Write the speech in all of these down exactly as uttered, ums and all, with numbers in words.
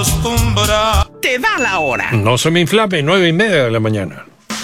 acostumbrar. Te da la hora. No se me inflame, nueve y media de la mañana.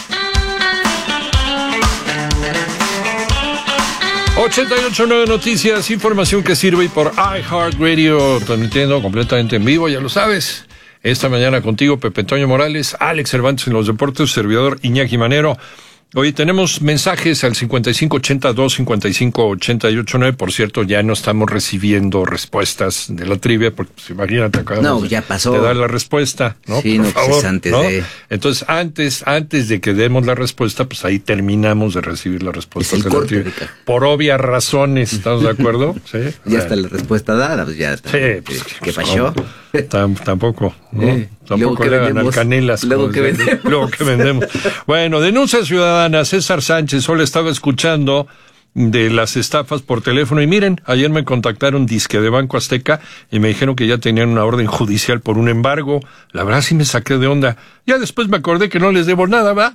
ochenta y ocho punto nueve Noticias, información que sirve por iHeartRadio, transmitiendo completamente en vivo, ya lo sabes. Esta mañana contigo, Pepe Toño Morales, Alex Cervantes en los deportes, servidor Iñaki Manero. Hoy tenemos mensajes al cincuenta y cinco ochenta dos cincuenta y cinco ochenta y ocho nueve. Por cierto, ya no estamos recibiendo respuestas de la trivia, porque pues, imagínate, acabamos no, de, ya pasó. de dar la respuesta, ¿no? Sí, por no, favor, pues antes ¿no? de... Entonces, antes, antes de que demos la respuesta, pues ahí terminamos de recibir la respuesta es el de corte, la trivia. Rica. Por obvias razones, ¿estamos de acuerdo? Sí. Ya bueno. está la respuesta dada, pues ya está. Sí, ¿Qué, pues, ¿qué pues, pasó? Tam, tampoco, ¿no? Eh, Tampoco le hagan al canelas. Luego que vendemos. Luego que vendemos. Bueno, denuncia ciudadana. César Sánchez, solo estaba escuchando de las estafas por teléfono y miren, ayer me contactaron disque de Banco Azteca y me dijeron que ya tenían una orden judicial por un embargo. La verdad sí me saqué de onda. Ya después me acordé que no les debo nada, ¿va?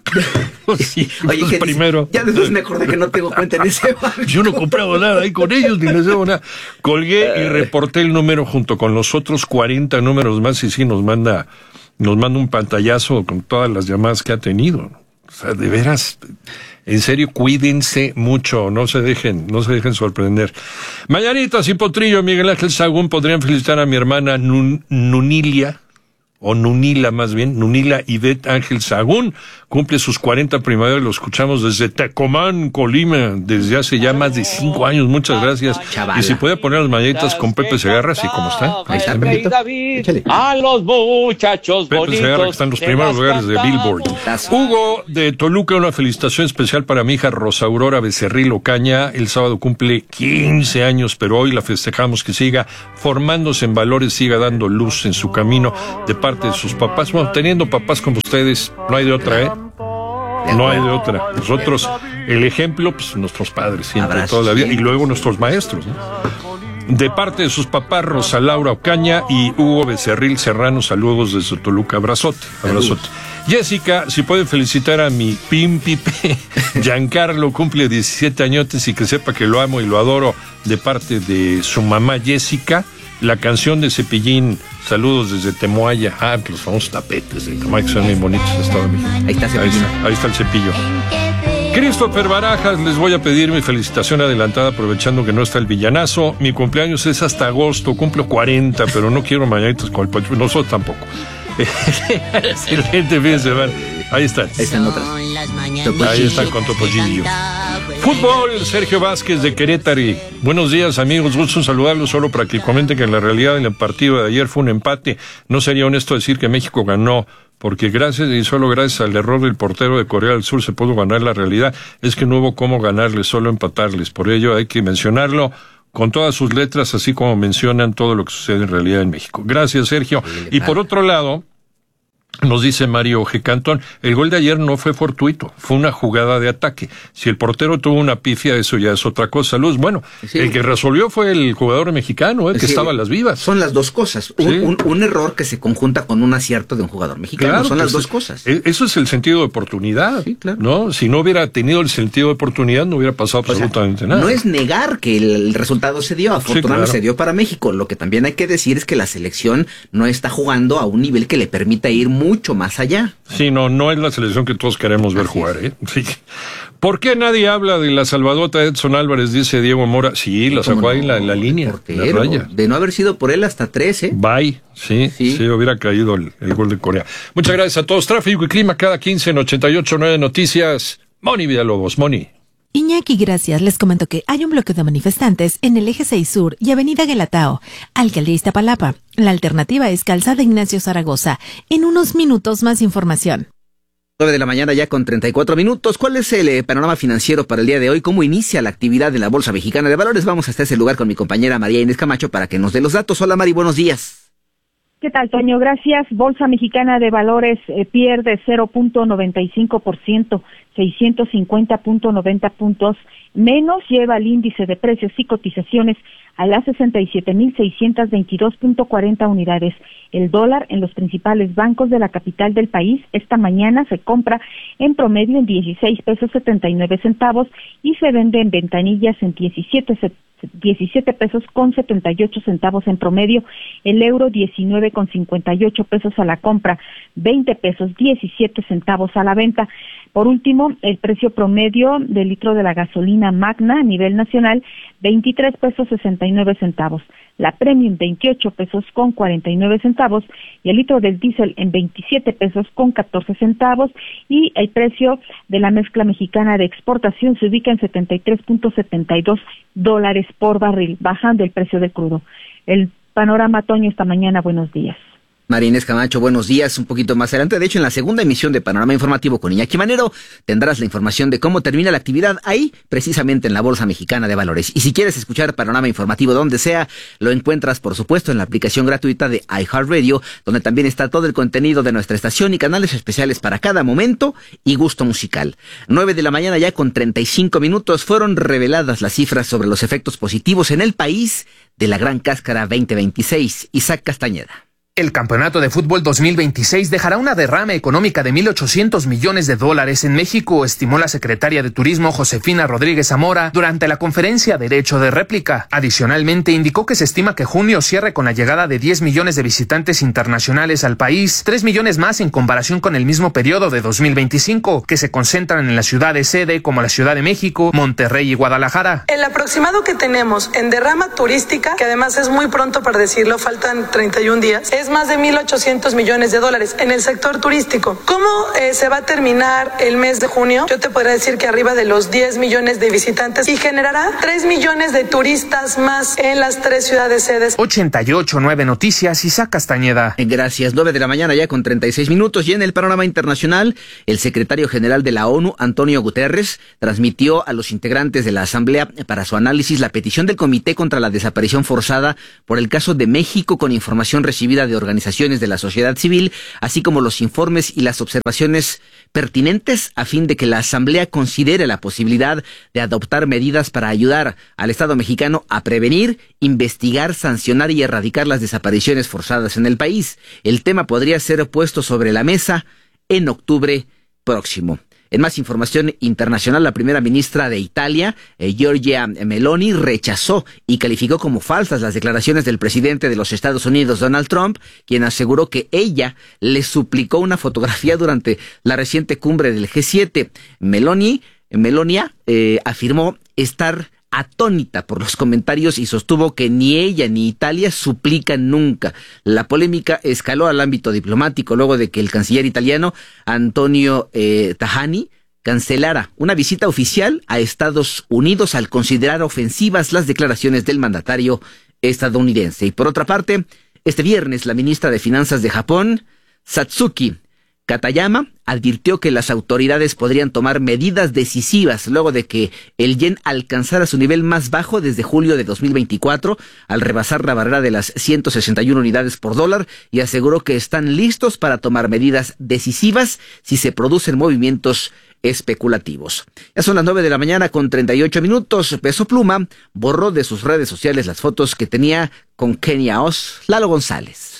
Sí, Oye, pues que primero. Ya después me acordé que no tengo cuenta en ese banco. Yo no compraba nada ahí con ellos, ni les debo nada. Colgué y reporté el número junto con los otros cuarenta números más y sí nos manda, nos manda un pantallazo con todas las llamadas que ha tenido. O sea, de veras, en serio, cuídense mucho, no se dejen, no se dejen sorprender. Mañanitas y potrillo, Miguel Ángel Sagún, podrían felicitar a mi hermana Nun, Nunilia, o Nunila más bien, Nunila Ivette Ángel Sagún, cumple sus cuarenta primaveras, lo escuchamos desde Tecomán, Colima, desde hace ya más de cinco años, muchas gracias. Chavala. Y si puede poner las mañanitas con Pepe Segarra, así como está. Ahí está, Rey Pepito. David, Échale. a los muchachos Pepe bonitos. Segarra, que está en los te primeros las lugares de cantamos. Billboard. Hugo de Toluca, una felicitación especial para mi hija Rosa Aurora Becerril Ocaña. El sábado cumple quince años, pero hoy la festejamos, que siga formándose en valores, siga dando luz en su camino de parte de sus papás. Bueno, teniendo papás como ustedes, no hay de otra, ¿eh? No hay de otra. Nosotros, el ejemplo, pues nuestros padres, siempre, Abrazos, toda la vida, sí. y luego nuestros maestros, ¿no? De parte de sus papás, Rosa Laura Ocaña y Hugo Becerril Serrano, saludos desde Toluca, abrazote, abrazote. Jessica, si pueden felicitar a mi pimpipe, Giancarlo, cumple diecisiete añotes y que sepa que lo amo y lo adoro de parte de su mamá Jessica. La canción de Cepillín, saludos desde Temoaya. Ah, los famosos tapetes de Temoaya que son bien bonitos. Estado Ahí está ahí, Cepillín. está, ahí está el cepillo. Christopher Barajas, les voy a pedir mi felicitación adelantada aprovechando que no está el villanazo. Mi cumpleaños es hasta agosto, cumplo cuarenta, pero no quiero mañanitas con el pacho. Nosotros tampoco. Excelente fin de semana. Ahí están. Ahí están otras. Ahí están con Topollillo. Fútbol, Sergio Vázquez de Querétaro. Buenos días, amigos. Gusto en saludarlos solo para que comenten que en la realidad el partido de ayer fue un empate. No sería honesto decir que México ganó, porque gracias y solo gracias al error del portero de Corea del Sur se pudo ganar. La realidad es que no hubo cómo ganarles, solo empatarles. Por ello hay que mencionarlo con todas sus letras, así como mencionan todo lo que sucede en realidad en México. Gracias, Sergio. Y por otro lado, nos dice Mario G. Cantón, el gol de ayer no fue fortuito, fue una jugada de ataque. Si el portero tuvo una pifia, eso ya es otra cosa. Luz, bueno, sí. El que resolvió fue el jugador mexicano, el que Sí, estaba a las vivas. Son las dos cosas. Un, Sí. un, un error que se conjunta con un acierto de un jugador mexicano. Claro, son las pues, dos cosas. e- Eso es el sentido de oportunidad, Sí, claro. ¿no? Si no hubiera tenido el sentido de oportunidad, no hubiera pasado O sea, absolutamente nada. no es negar que el, el resultado se dio, afortunadamente claro. se dio para México. Lo que también hay que decir es que la selección no está jugando a un nivel que le permita ir mucho más allá. Sí, no, no es la selección que todos queremos ver Así jugar, ¿eh? Sí. ¿Por qué nadie habla de la salvadota de Edson Álvarez? Dice Diego Mora. Sí, la sacó ¿Cómo ahí no? en la, en la línea, Portero, la raya. de no haber sido por él hasta trece. Bye, sí, sí, Sí. hubiera caído el, el gol de Corea. Muchas gracias a todos. Tráfico y clima cada quince en ochenta y ocho punto nueve Noticias. Moni Villalobos, Moni. Iñaki, gracias. Les comento que hay un bloqueo de manifestantes en el Eje seis Sur y Avenida Guelatao, Alcaldía Iztapalapa. La alternativa es Calzada Ignacio Zaragoza. En unos minutos más información. nueve de la mañana ya con treinta y cuatro minutos. ¿Cuál es el eh, panorama financiero para el día de hoy? ¿Cómo inicia la actividad en la Bolsa Mexicana de Valores? Vamos hasta ese lugar con mi compañera María Inés Camacho para que nos dé los datos. Hola Mari, buenos días. ¿Qué tal, Toño? Gracias. Bolsa Mexicana de Valores eh, pierde cero punto noventa y cinco por ciento, seiscientos cincuenta punto noventa puntos menos lleva el índice de precios y cotizaciones a las sesenta y siete mil seiscientos veintidós punto cuarenta unidades. El dólar en los principales bancos de la capital del país esta mañana se compra en promedio en dieciséis pesos setenta y nueve centavos y se vende en ventanillas en diecisiete pesos con setenta y ocho centavos en promedio. El euro diecinueve con cincuenta y ocho pesos a la compra, veinte pesos diecisiete centavos a la venta. Por último, el precio promedio del litro de la gasolina Magna a nivel nacional, veintitrés pesos sesenta y nueve centavos. La Premium, veintiocho pesos con cuarenta y nueve centavos. Y el litro del diésel en veintisiete pesos con catorce centavos. Y el precio de la mezcla mexicana de exportación se ubica en setenta y tres punto setenta y dos dólares por barril, bajando el precio del crudo. El panorama, Toño, esta mañana. Buenos días. María Inés Camacho, buenos días. Un poquito más adelante, de hecho, en la segunda emisión de Panorama Informativo con Iñaki Manero, tendrás la información de cómo termina la actividad ahí, precisamente en la Bolsa Mexicana de Valores. Y si quieres escuchar Panorama Informativo donde sea, lo encuentras, por supuesto, en la aplicación gratuita de iHeartRadio, donde también está todo el contenido de nuestra estación y canales especiales para cada momento y gusto musical. Nueve de la mañana ya con treinta y cinco minutos, fueron reveladas las cifras sobre los efectos positivos en el país de la Gran Cáscara veinte veintiséis. Isaac Castañeda. El Campeonato de Fútbol dos mil veintiséis dejará una derrama económica de mil ochocientos millones de dólares en México, estimó la secretaria de Turismo Josefina Rodríguez Zamora durante la conferencia Derecho de Réplica. Adicionalmente, indicó que se estima que junio cierre con la llegada de diez millones de visitantes internacionales al país, tres millones más en comparación con el mismo periodo de dos mil veinticinco, que se concentran en las ciudades sede como la Ciudad de México, Monterrey y Guadalajara. El aproximado que tenemos en derrama turística, que además es muy pronto para decirlo, faltan treinta y un días, es más de mil ochocientos millones de dólares en el sector turístico. ¿Cómo eh, se va a terminar el mes de junio? Yo te podría decir que arriba de los diez millones de visitantes y generará tres millones de turistas más en las tres ciudades sedes. ochenta y ocho nueve Noticias, Isaac Castañeda. Gracias. nueve de la mañana ya con treinta y seis minutos. Y en el panorama internacional, el secretario general de la ONU, Antonio Guterres, transmitió a los integrantes de la Asamblea para su análisis la petición del Comité contra la Desaparición Forzada por el caso de México, con información recibida de organizaciones de la sociedad civil, así como los informes y las observaciones pertinentes, a fin de que la Asamblea considere la posibilidad de adoptar medidas para ayudar al Estado mexicano a prevenir, investigar, sancionar y erradicar las desapariciones forzadas en el país. El tema podría ser puesto sobre la mesa en octubre próximo. En más información internacional, la primera ministra de Italia, eh, Giorgia Meloni, rechazó y calificó como falsas las declaraciones del presidente de los Estados Unidos, Donald Trump, quien aseguró que ella le suplicó una fotografía durante la reciente cumbre del G siete. Meloni, Melonia eh, afirmó estar atónita por los comentarios y sostuvo que ni ella ni Italia suplican nunca. La polémica escaló al ámbito diplomático luego de que el canciller italiano Antonio eh, Tajani cancelara una visita oficial a Estados Unidos al considerar ofensivas las declaraciones del mandatario estadounidense. Y por otra parte, este viernes la ministra de Finanzas de Japón, Satsuki Katayama, advirtió que las autoridades podrían tomar medidas decisivas luego de que el yen alcanzara su nivel más bajo desde julio de dos mil veinticuatro, al rebasar la barrera de las ciento sesenta y una unidades por dólar, y aseguró que están listos para tomar medidas decisivas si se producen movimientos especulativos. Ya son las nueve de la mañana con treinta y ocho minutos. Peso Pluma borró de sus redes sociales las fotos que tenía con Kenia Oz. Lalo González.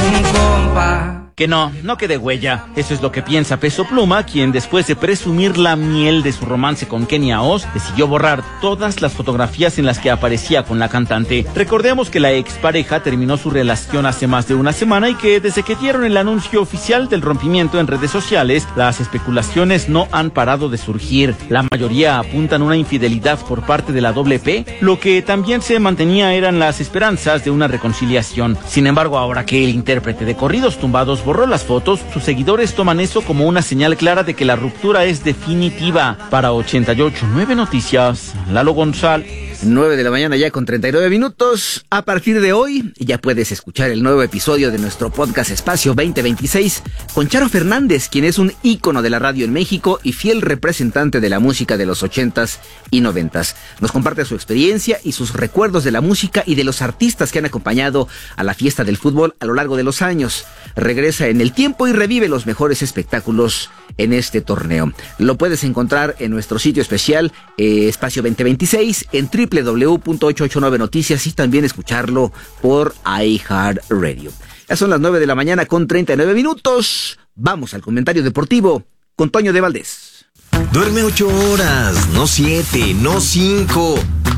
Que no, no quede huella. Eso es lo que piensa Peso Pluma, quien después de presumir la miel de su romance con Kenia Oz, decidió borrar todas las fotografías en las que aparecía con la cantante. Recordemos que la expareja terminó su relación hace más de una semana y que desde que dieron el anuncio oficial del rompimiento en redes sociales, las especulaciones no han parado de surgir. La mayoría apuntan una infidelidad por parte de la doble P, lo que también se mantenía eran las esperanzas de una reconciliación. Sin embargo, ahora que el intérprete de corridos tumbados borró las fotos, sus seguidores toman eso como una señal clara de que la ruptura es definitiva. Para ochenta y ocho nueve Noticias, Lalo González. nueve de la mañana ya con treinta y nueve minutos. A partir de hoy ya puedes escuchar el nuevo episodio de nuestro podcast Espacio veinte veintiséis con Charo Fernández, quien es un ícono de la radio en México y fiel representante de la música de los ochentas y noventas. Nos comparte su experiencia y sus recuerdos de la música y de los artistas que han acompañado a la fiesta del fútbol a lo largo de los años. regresa en el tiempo y revive los mejores espectáculos en este torneo. Lo puedes encontrar en nuestro sitio especial, eh, Espacio veinte veintiséis, en doble u doble u doble u punto ochocientos ochenta y nueve Noticias, y también escucharlo por iHeartRadio. Ya son las nueve de la mañana con treinta y nueve minutos. Vamos al comentario deportivo con Toño de Valdés. Duerme ocho horas, no siete, no cinco,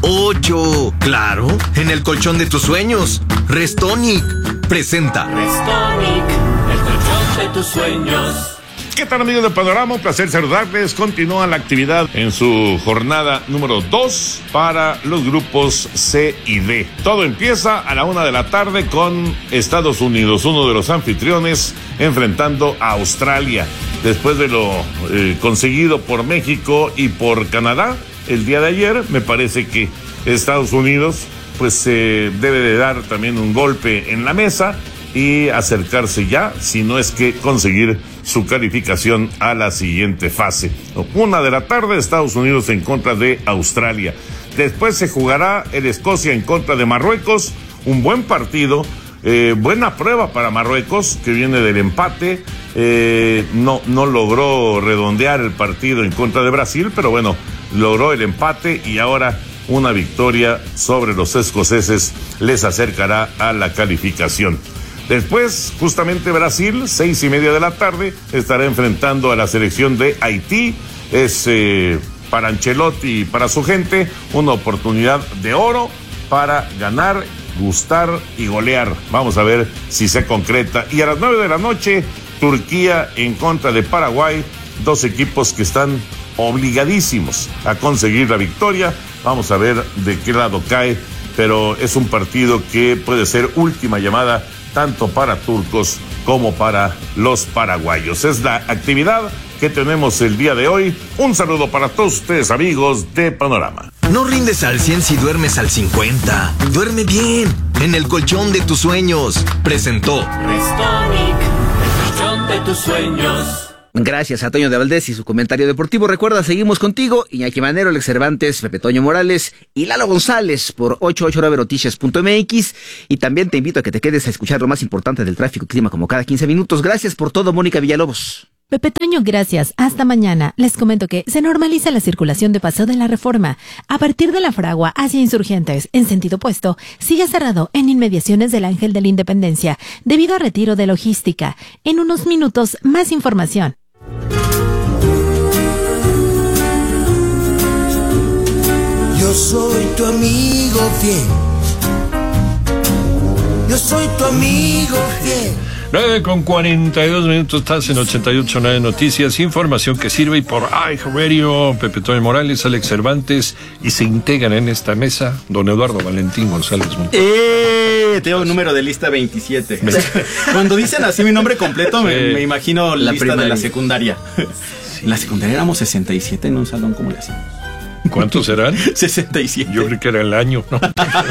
ocho. Claro, en el colchón de tus sueños. Restonic presenta. Restonic, el colchón de tus sueños. ¿Qué tal, amigos de Panorama? Un placer saludarles. Continúa la actividad en su jornada número dos para los grupos C y D. Todo empieza a la una de la tarde con Estados Unidos, uno de los anfitriones, enfrentando a Australia. Después de lo eh, conseguido por México y por Canadá el día de ayer, me parece que Estados Unidos pues eh, debe de dar también un golpe en la mesa y acercarse ya, si no es que conseguir su calificación a la siguiente fase. Una de la tarde, Estados Unidos en contra de Australia. Después se jugará el Escocia en contra de Marruecos, un buen partido, eh, buena prueba para Marruecos, que viene del empate, eh, no, no logró redondear el partido en contra de Brasil, pero bueno, logró el empate y ahora una victoria sobre los escoceses les acercará a la calificación. Después, justamente Brasil, seis y media de la tarde, estará enfrentando a la selección de Haití. Es eh, para Ancelotti y para su gente una oportunidad de oro para ganar, gustar y golear. Vamos a ver si se concreta. Y a las nueve de la noche, Turquía en contra de Paraguay, dos equipos que están obligadísimos a conseguir la victoria. Vamos a ver de qué lado cae, pero es un partido que puede ser última llamada tanto para turcos como para los paraguayos. Es la actividad que tenemos el día de hoy. Un saludo para todos ustedes, amigos de Panorama. No rindes al cien si duermes al cincuenta. Duerme bien, en el colchón de tus sueños. Presentó Restonic, el colchón de tus sueños. Gracias a Toño de Valdés y su comentario deportivo. Recuerda, seguimos contigo, Iñaki Manero, Alex Cervantes, Pepe Toño Morales y Lalo González por ochocientos ochenta y nueve noticias punto m x. Y también te invito a que te quedes a escuchar lo más importante del tráfico y clima como cada quince minutos. Gracias por todo, Mónica Villalobos. Pepe Toño, gracias. Hasta mañana. Les comento que se normaliza la circulación de Paseo de la Reforma. A partir de la Fragua hacia Insurgentes, en sentido opuesto, sigue cerrado en inmediaciones del Ángel de la Independencia, debido a retiro de logística. En unos minutos, más información. Yo soy tu amigo fiel. Yo soy tu amigo fiel. nueve con cuarenta y dos minutos, estás en ochenta y ocho punto nueve Noticias, información que sirve y por iHeartRadio, Pepe Toño Morales, Alex Cervantes, y se integran en esta mesa don Eduardo Valentín González Montes. ¡Eh! Tengo un número de lista veintisiete. Cuando dicen así mi nombre completo, sí. me, me imagino la lista primaria de la secundaria. Sí. En la secundaria éramos sesenta y siete en un salón, ¿cómo le hacíamos? ¿Cuántos serán? sesenta y siete. Yo creí que era el año, ¿no?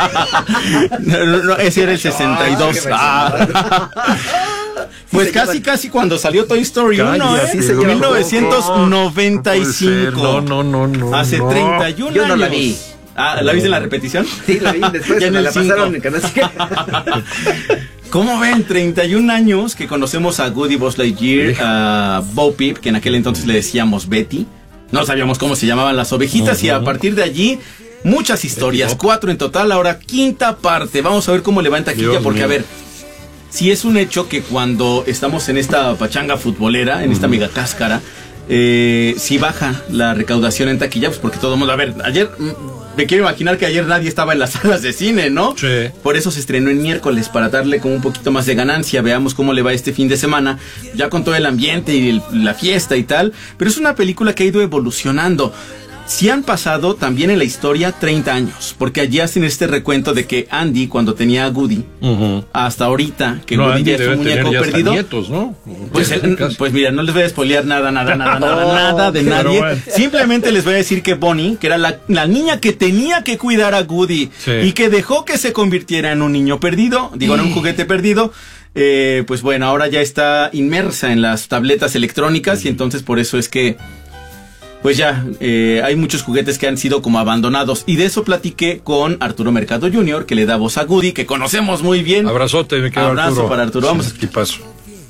no, no, no, ese era el sesenta y dos. Ah. Pues sí, casi, casi cuando salió Toy Story uno, ¿eh? Sí, mil novecientos noventa y cinco. No, no, no, no. Hace no. treinta y un Yo no años. la vi. Ah, ¿la viste en la repetición? Sí, la vi después. Ya en me el la cinco. pasaron en Canal cinco. ¿Cómo ven? treinta y un años que conocemos a Woody, Buzz Lightyear, a Bo Peep, que en aquel entonces le decíamos Betty. No sabíamos cómo se llamaban las ovejitas, uh-huh. y a partir de allí, muchas historias, cuatro en total, ahora quinta parte. Vamos a ver cómo le va en taquilla, Dios porque mío. A ver, si es un hecho que cuando estamos en esta pachanga futbolera, en uh-huh. esta mega cáscara, eh, si baja la recaudación en taquilla, pues porque todo el mundo, a ver, ayer, me quiero imaginar que ayer nadie estaba en las salas de cine, ¿no? Sí. Por eso se estrenó en miércoles, para darle como un poquito más de ganancia. Veamos cómo le va este fin de semana, ya con todo el ambiente y el, la fiesta y tal. Pero es una película que ha ido evolucionando. Sí han pasado también en la historia treinta años, porque allí hacen este recuento de que Andy, cuando tenía a Woody, uh-huh. hasta ahorita, que no, Woody Andy ya es un muñeco ya perdido. Nietos, ¿no? Pues, el, pues mira, no les voy a spoilear nada, nada, nada, nada, oh, nada de nadie. Bueno. Simplemente les voy a decir que Bonnie, que era la, la niña que tenía que cuidar a Woody, sí. y que dejó que se convirtiera en un niño perdido, digo, en un juguete perdido, eh, pues bueno, ahora ya está inmersa en las tabletas electrónicas, y entonces por eso es que pues ya, eh, hay muchos juguetes que han sido como abandonados. Y de eso platiqué con Arturo Mercado junior, que le da voz a Woody, que conocemos muy bien. Abrazote, me quedo Abrazo Arturo. para Arturo. Vamos. ¿Qué pasó?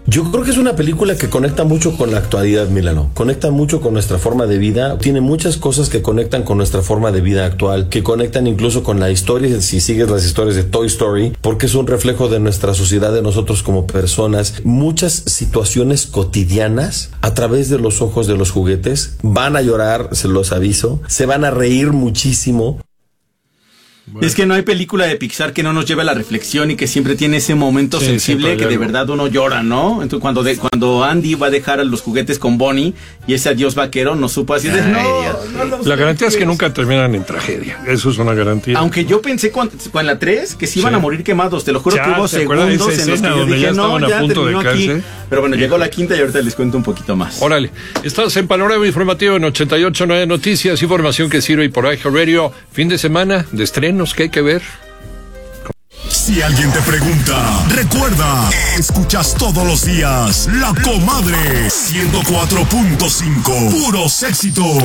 Yo creo que es una película que conecta mucho con la actualidad, Milano. Conecta mucho con nuestra forma de vida. Tiene muchas cosas que conectan con nuestra forma de vida actual, que conectan incluso con la historia, si sigues las historias de Toy Story, porque es un reflejo de nuestra sociedad, de nosotros como personas. Muchas situaciones cotidianas a través de los ojos de los juguetes. Van a llorar, se los aviso. Se van a reír muchísimo. Bueno. Es que no hay película de Pixar que no nos lleve a la reflexión y que siempre tiene ese momento sí, sensible que de verdad uno llora, ¿no? Entonces cuando de, cuando Andy va a dejar a los juguetes con Bonnie y ese adiós vaquero no supo así de no, no La garantía es que nunca terminan en tragedia. Eso es una garantía. Aunque yo pensé cuando, cuando en la tres que sí iban sí. a morir quemados, te lo juro ya, que hubo segundos en los que yo dije, no, ya terminó aquí. Pero bueno, llegó la quinta y ahorita les cuento un poquito más. Órale, estás en Panorama Informativo en ochenta y ocho punto nueve Noticias, información que sirve por iHeart Radio. Fin de semana de estrenos que hay que ver. Si alguien te pregunta, recuerda, escuchas todos los días La Comadre ciento cuatro punto cinco, puros éxitos.